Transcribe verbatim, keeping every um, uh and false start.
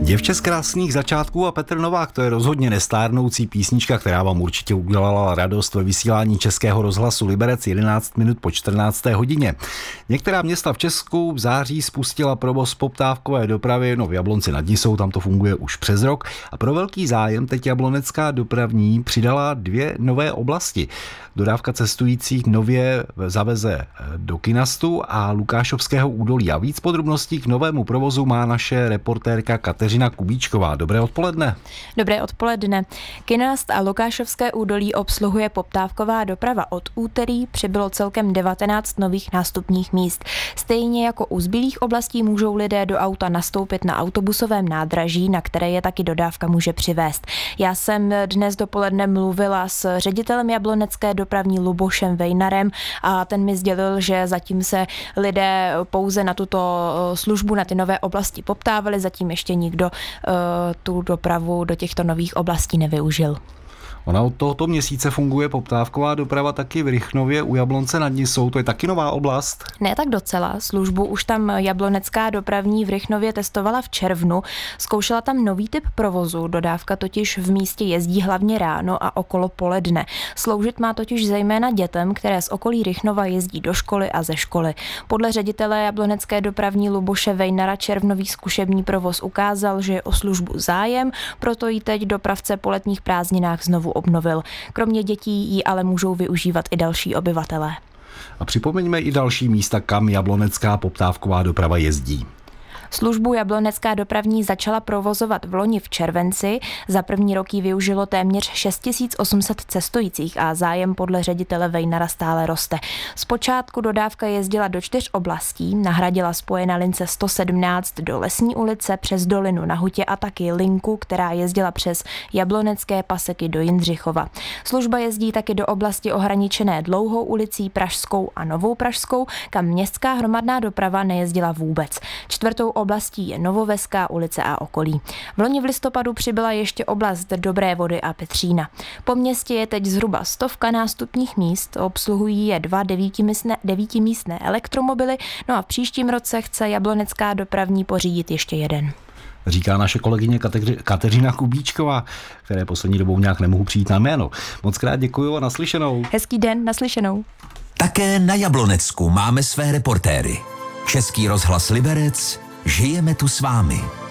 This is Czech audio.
Děvče z krásných začátků a Petr Novák, to je rozhodně nestárnoucí písnička, která vám určitě udělala radost ve vysílání Českého rozhlasu Liberec jedenáct minut po čtrnácté hodině. Některá města v Česku v září spustila provoz poptávkové dopravy, no v Jablonci nad Nisou, tam to funguje už přes rok a pro velký zájem teď Jablonecká dopravní přidala dvě nové oblasti. Dodávka cestujících nově zaveze do Kynastu a Lukášovského údolí a víc podrobností k novému provozu má naše reportérka Kateřina Kubíčková. Dobré odpoledne. Dobré odpoledne. Kynast a Lukášovské údolí obsluhuje poptávková doprava. Od úterý přibylo celkem devatenáct nových nástupních míst. Stejně jako u zbylých oblastí můžou lidé do auta nastoupit na autobusovém nádraží, na které je taky dodávka může přivést. Já jsem dnes dopoledne mluvila s ředitelem Jablonecké dopravní Lubošem Vejnarem a ten mi sdělil, že zatím se lidé pouze na tuto službu, na ty nové oblasti poptávali, zatím ještě nikdo uh, tu dopravu do těchto nových oblastí nevyužil. Ona od tohoto měsíce funguje poptávková doprava taky v Rychnově u Jablonce nad Nisou, to je taky nová oblast? Ne tak docela, službu už tam Jablonecká dopravní v Rychnově testovala v červnu, zkoušela tam nový typ provozu, dodávka totiž v místě jezdí hlavně ráno a okolo poledne. Sloužit má totiž zejména dětem, které z okolí Rychnova jezdí do školy a ze školy. Podle ředitele Jablonecké dopravní Luboše Vejnara červnový zkušební provoz ukázal, že je o službu zájem, proto ji teď dopravce po letních prázdninách znovu obnovil. Kromě dětí ji ale můžou využívat i další obyvatelé. A připomeňme i další místa, kam jablonecká poptávková doprava jezdí. Službu Jablonecká dopravní začala provozovat v loni v červenci. Za první rok ji využilo téměř šest tisíc osm set cestujících a zájem podle ředitele Vejnara stále roste. Zpočátku dodávka jezdila do čtyř oblastí, nahradila spojená lince sto sedmnáct do Lesní ulice přes Dolinu na Hutě a taky linku, která jezdila přes Jablonecké paseky do Jindřichova. Služba jezdí taky do oblasti ohraničené Dlouhou ulicí, Pražskou a Novou Pražskou, kam městská hromadná doprava nejezdila vůbec. Čtvrtou oblastí je Novoveská ulice a okolí. V loni v listopadu přibyla ještě oblast Dobré Vody a Petřína. Po městě je teď zhruba stovka nástupních míst, obsluhují je dva devítimístné, devítimístné elektromobily, no a v příštím roce chce Jablonecká dopravní pořídit ještě jeden. Říká naše kolegyně Kateři, Kateřina Kubíčková, které poslední dobou nějak nemohu přijít na jméno. Moc krát děkuju a naslyšenou. Hezký den, naslyšenou. Také na Jablonecku máme své reportéry. Český rozhlas Liberec, žijeme tu s vámi.